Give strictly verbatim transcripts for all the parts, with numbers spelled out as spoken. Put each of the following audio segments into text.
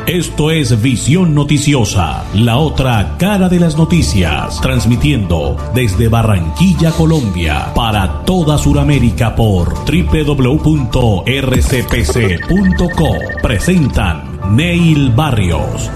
Esto es Visión Noticiosa, la otra cara de las noticias, transmitiendo desde Barranquilla, Colombia, para toda Sudamérica por doble u doble u doble u punto erre ce pe ce punto co. Presentan Neil Barrios.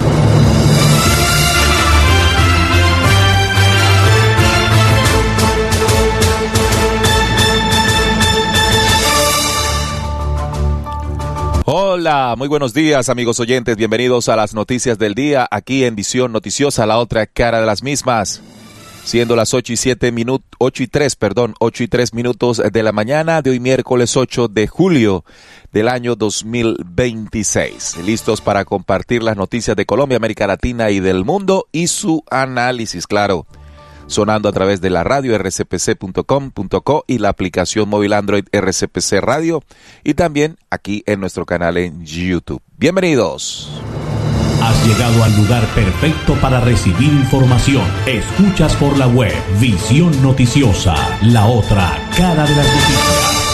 Hola, muy buenos días amigos oyentes, bienvenidos a las noticias del día, aquí en Visión Noticiosa, la otra cara de las mismas, siendo las ocho y siete minutos, ocho y tres, perdón, ocho y tres minutos de la mañana de hoy miércoles ocho de julio del año dos mil veintiséis, listos para compartir las noticias de Colombia, América Latina y del mundo y su análisis, claro, sonando a través de la radio erre ce pe ce punto com punto co y la aplicación móvil Android erre ce pe ce Radio y también aquí en nuestro canal en YouTube. Bienvenidos. Has llegado al lugar perfecto para recibir información. Escuchas por la web Visión Noticiosa, la otra cara de las noticias.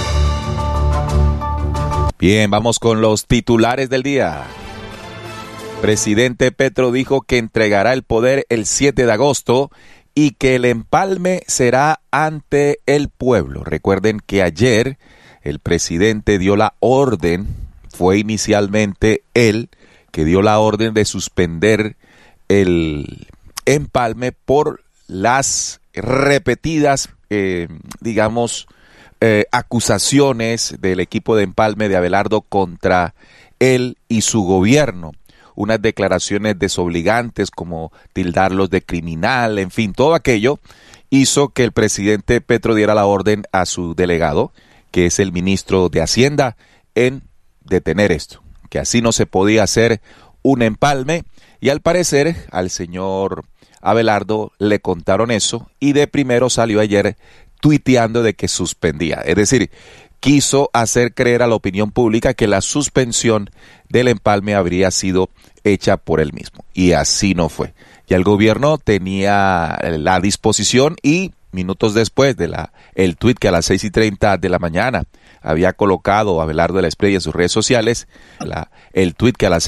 Bien, vamos con los titulares del día. Presidente Petro dijo que entregará el poder el siete de agosto y que el empalme será ante el pueblo. Recuerden que ayer el presidente dio la orden, fue inicialmente él que dio la orden de suspender el empalme por las repetidas, eh, digamos, eh, acusaciones del equipo de empalme de Abelardo contra él y su gobierno. Unas declaraciones desobligantes como tildarlos de criminal, en fin, todo aquello hizo que el presidente Petro diera la orden a su delegado, que es el ministro de Hacienda, en detener esto, que así no se podía hacer un empalme, y al parecer al señor Abelardo le contaron eso, y de primero salió ayer tuiteando de que suspendía, es decir, quiso hacer creer a la opinión pública que la suspensión del empalme habría sido hecha por él mismo. Y así no fue. Ya el gobierno tenía la disposición y minutos después de la el tuit que a las seis y treinta de la mañana había colocado Abelardo de la Espriella en sus redes sociales, la, el tuit que a las